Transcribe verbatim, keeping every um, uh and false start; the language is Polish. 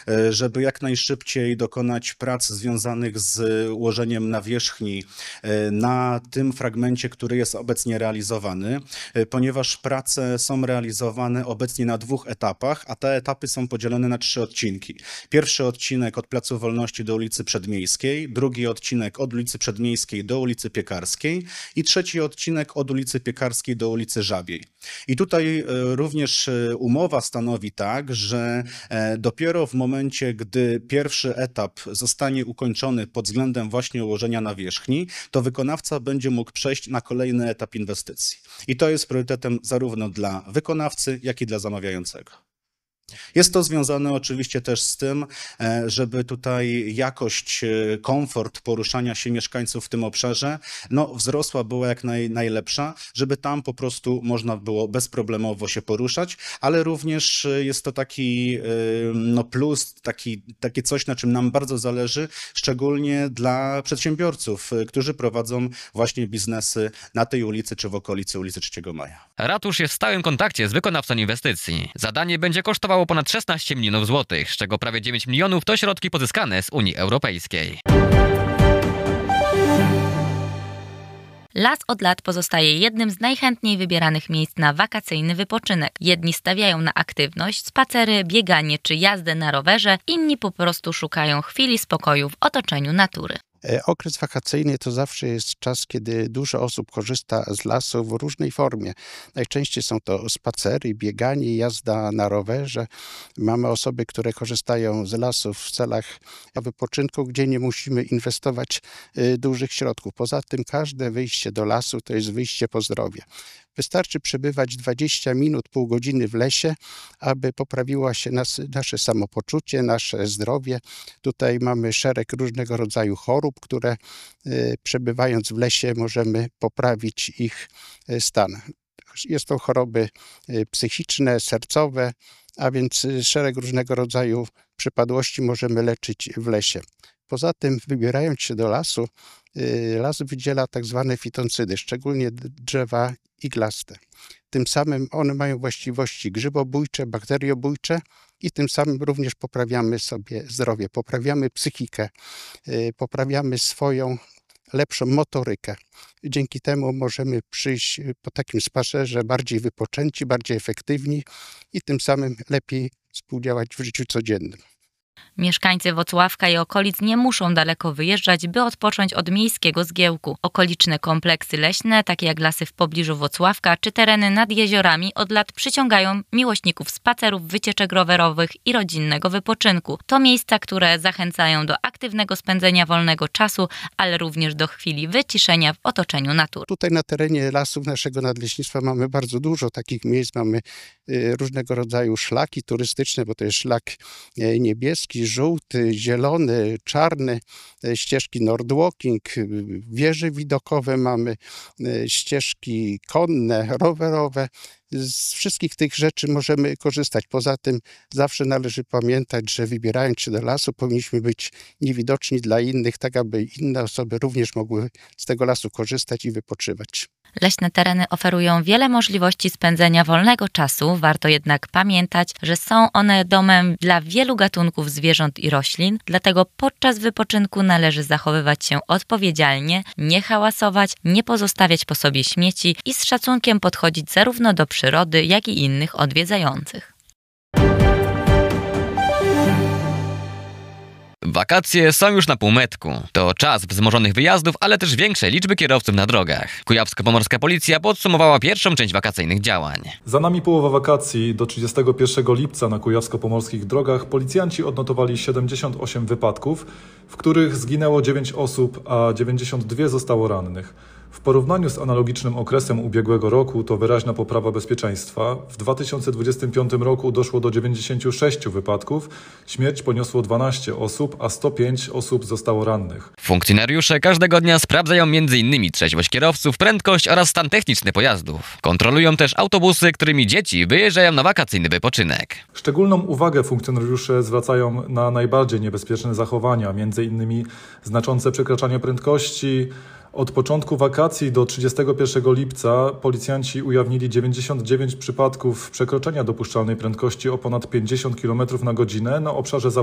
żeby jak najszybciej dokonać prac związanych z ułożeniem nawierzchni na tym fragmencie, który jest obecnie realizowany, ponieważ prace są realizowane obecnie na dwóch etapach, a te etapy są podzielone na trzy odcinki. Pierwszy odcinek od Placu Wolności do ulicy Przedmiejskiej, drugi odcinek od ulicy Przedmiejskiej do ulicy Piekarskiej i trzeci odcinek od ulicy Piekarskiej do ulicy Żabiej. I tutaj również umowa stanowi tak, że dopiero w momencie, gdy pierwszy etap zostanie ukończony pod względem właśnie ułożenia nawierzchni, to wykonawca będzie mógł przejść na kolejny etap inwestycji. I to jest priorytetem zarówno dla wykonawcy, jak i dla zamawiającego. Jest to związane oczywiście też z tym, żeby tutaj jakość, komfort poruszania się mieszkańców w tym obszarze no, wzrosła, była jak naj, najlepsza, żeby tam po prostu można było bezproblemowo się poruszać, ale również jest to taki no, plus, taki, takie coś, na czym nam bardzo zależy, szczególnie dla przedsiębiorców, którzy prowadzą właśnie biznesy na tej ulicy czy w okolicy ulicy trzeciego Maja. Ratusz jest w stałym kontakcie z wykonawcą inwestycji. Zadanie będzie kosztowało ponad szesnaście milionów złotych, z czego prawie dziewięć milionów to środki pozyskane z Unii Europejskiej. Las od lat pozostaje jednym z najchętniej wybieranych miejsc na wakacyjny wypoczynek. Jedni stawiają na aktywność, spacery, bieganie czy jazdę na rowerze, inni po prostu szukają chwili spokoju w otoczeniu natury. Okres wakacyjny to zawsze jest czas, kiedy dużo osób korzysta z lasu w różnej formie. Najczęściej są to spacery, bieganie, jazda na rowerze. Mamy osoby, które korzystają z lasów w celach wypoczynku, gdzie nie musimy inwestować dużych środków. Poza tym każde wyjście do lasu to jest wyjście po zdrowie. Wystarczy przebywać dwadzieścia minut, pół godziny w lesie, aby poprawiło się nas, nasze samopoczucie, nasze zdrowie. Tutaj mamy szereg różnego rodzaju chorób, które y, przebywając w lesie możemy poprawić ich y, stan. Jest to choroby y, psychiczne, sercowe, a więc y, szereg różnego rodzaju przypadłości możemy leczyć w lesie. Poza tym, wybierając się do lasu, y, las wydziela tak zwane fitoncydy, szczególnie drzewa iglaste. Tym samym one mają właściwości grzybobójcze, bakteriobójcze i tym samym również poprawiamy sobie zdrowie, poprawiamy psychikę, yy, poprawiamy swoją lepszą motorykę. Dzięki temu możemy przyjść po takim spacerze bardziej wypoczęci, bardziej efektywni i tym samym lepiej współdziałać w życiu codziennym. Mieszkańcy Włocławka i okolic nie muszą daleko wyjeżdżać, by odpocząć od miejskiego zgiełku. Okoliczne kompleksy leśne, takie jak lasy w pobliżu Włocławka czy tereny nad jeziorami, od lat przyciągają miłośników spacerów, wycieczek rowerowych i rodzinnego wypoczynku. To miejsca, które zachęcają do aktywnego spędzenia wolnego czasu, ale również do chwili wyciszenia w otoczeniu natury. Tutaj na terenie lasów naszego nadleśnictwa mamy bardzo dużo takich miejsc. Mamy y, różnego rodzaju szlaki turystyczne, bo to jest szlak y, niebieski, żółty, zielony, czarny, ścieżki Nordwalking, wieże widokowe mamy, ścieżki konne, rowerowe. Z wszystkich tych rzeczy możemy korzystać. Poza tym zawsze należy pamiętać, że wybierając się do lasu powinniśmy być niewidoczni dla innych, tak aby inne osoby również mogły z tego lasu korzystać i wypoczywać. Leśne tereny oferują wiele możliwości spędzenia wolnego czasu, warto jednak pamiętać, że są one domem dla wielu gatunków zwierząt i roślin, dlatego podczas wypoczynku należy zachowywać się odpowiedzialnie, nie hałasować, nie pozostawiać po sobie śmieci i z szacunkiem podchodzić zarówno do przyrody, jak i innych odwiedzających. Wakacje są już na półmetku. To czas wzmożonych wyjazdów, ale też większej liczby kierowców na drogach. Kujawsko-Pomorska Policja podsumowała pierwszą część wakacyjnych działań. Za nami połowa wakacji. Do trzydziestego pierwszego lipca na kujawsko-pomorskich drogach policjanci odnotowali siedemdziesiąt osiem wypadków, w których zginęło dziewięć osób, a dziewięćdziesiąt dwie zostało rannych. W porównaniu z analogicznym okresem ubiegłego roku to wyraźna poprawa bezpieczeństwa. W dwa tysiące dwudziestym piątym roku doszło do dziewięćdziesięciu sześciu wypadków, śmierć poniosło dwanaście osób, a sto pięć osób zostało rannych. Funkcjonariusze każdego dnia sprawdzają między innymi trzeźwość kierowców, prędkość oraz stan techniczny pojazdów. Kontrolują też autobusy, którymi dzieci wyjeżdżają na wakacyjny wypoczynek. Szczególną uwagę funkcjonariusze zwracają na najbardziej niebezpieczne zachowania, między innymi znaczące przekraczanie prędkości. Od początku wakacji do trzydziestego pierwszego lipca policjanci ujawnili dziewięćdziesiąt dziewięć przypadków przekroczenia dopuszczalnej prędkości o ponad pięćdziesiąt kilometrów na godzinę na obszarze